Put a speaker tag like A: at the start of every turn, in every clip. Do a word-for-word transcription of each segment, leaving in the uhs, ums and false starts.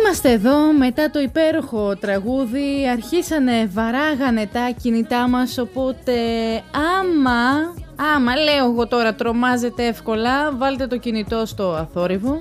A: Είμαστε εδώ μετά το υπέροχο τραγούδι, αρχίσανε, βαράγανε τα κινητά μας, οπότε άμα, άμα λέω εγώ τώρα τρομάζετε εύκολα, βάλτε το κινητό στο αθόρυβο.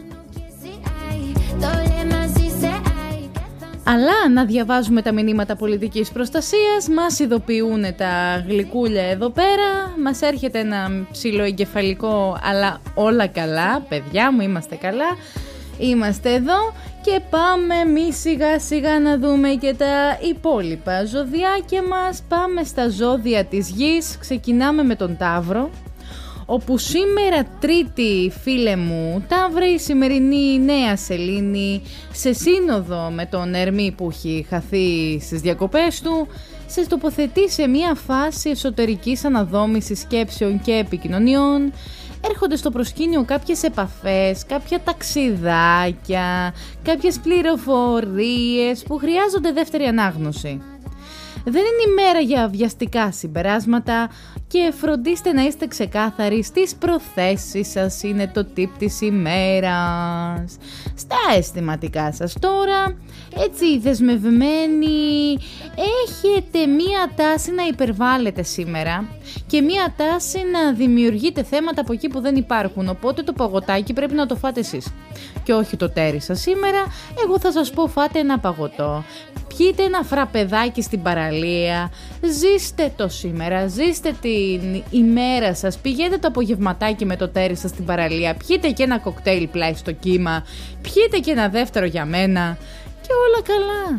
A: Αλλά να διαβάζουμε τα μηνύματα πολιτικής προστασίας, μας ειδοποιούν τα γλυκούλια εδώ πέρα, μας έρχεται ένα ψιλοεγκεφαλικό, αλλά όλα καλά, παιδιά μου, είμαστε καλά, είμαστε εδώ και πάμε μη σιγά σιγά να δούμε και τα υπόλοιπα ζωδιάκια μας. Πάμε στα ζώδια της γης, ξεκινάμε με τον Ταύρο, όπου σήμερα Τρίτη, φίλε μου, Ταύρε, η σημερινή νέα σελήνη σε σύνοδο με τον Ερμή που έχει χαθεί στις διακοπές του, σε τοποθετεί σε μια φάση εσωτερικής αναδόμησης σκέψεων και επικοινωνιών. Έρχονται στο προσκήνιο κάποιες επαφές, κάποια ταξιδάκια, κάποιες πληροφορίες που χρειάζονται δεύτερη ανάγνωση. Δεν είναι ημέρα για βιαστικά συμπεράσματα και φροντίστε να είστε ξεκάθαροι στις προθέσεις σας, είναι το tip της ημέρας. Στα αισθηματικά σας τώρα, έτσι δεσμευμένοι, έχετε μία τάση να υπερβάλλετε σήμερα και μία τάση να δημιουργείτε θέματα από εκεί που δεν υπάρχουν, οπότε το παγωτάκι πρέπει να το φάτε εσείς και όχι το τέρι σας σήμερα. Εγώ θα σας πω, φάτε ένα παγωτό, πιείτε ένα φραπεδάκι στην παραλία, ζήστε το σήμερα, ζήστε την ημέρα σας, πηγαίνετε το απογευματάκι με το τέρι σας στην παραλία, πιείτε και ένα κοκτέιλ πλάι στο κύμα, πιείτε και ένα δεύτερο για μένα και όλα καλά.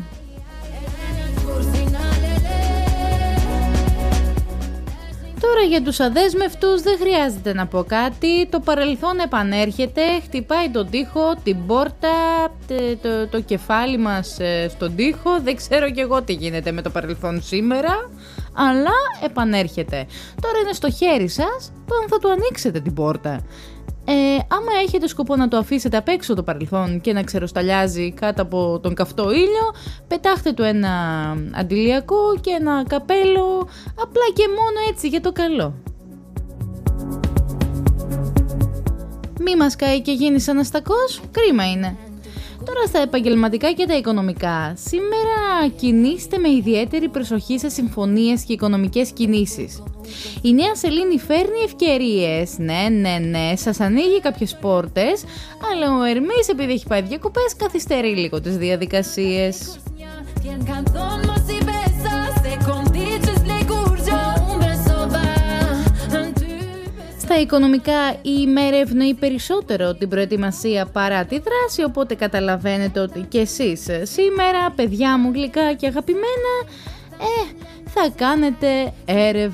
A: Τώρα για τους αδέσμευτους δεν χρειάζεται να πω κάτι, το παρελθόν επανέρχεται, χτυπάει τον τοίχο, την πόρτα, το, το, το κεφάλι μας στον τοίχο, δεν ξέρω κι εγώ τι γίνεται με το παρελθόν σήμερα, αλλά επανέρχεται. Τώρα είναι στο χέρι σας, αν θα του ανοίξετε την πόρτα. Ε, άμα έχετε σκοπό να το αφήσετε απ' έξω το παρελθόν και να ξεροσταλιάζει κάτω από τον καυτό ήλιο, πετάχτε του ένα αντιλιακό και ένα καπέλο, απλά και μόνο έτσι για το καλό. Μη μας καεί και γίνεις αναστακός, κρίμα είναι. Τώρα στα επαγγελματικά και τα οικονομικά. Σήμερα κινείστε με ιδιαίτερη προσοχή σε συμφωνίες και οικονομικές κινήσεις. Η νέα σελήνη φέρνει ευκαιρίες, ναι, ναι, ναι, σας ανοίγει κάποιες πόρτες, αλλά ο Ερμής, επειδή έχει πάει διακοπές, καθυστερεί λίγο τις διαδικασίες. Στα οικονομικά η ημέρα ευνοεί περισσότερο την προετοιμασία παρά τη δράση, οπότε καταλαβαίνετε ότι και εσείς σήμερα, παιδιά μου γλυκά και αγαπημένα, ε, θα κάνετε έρευνα.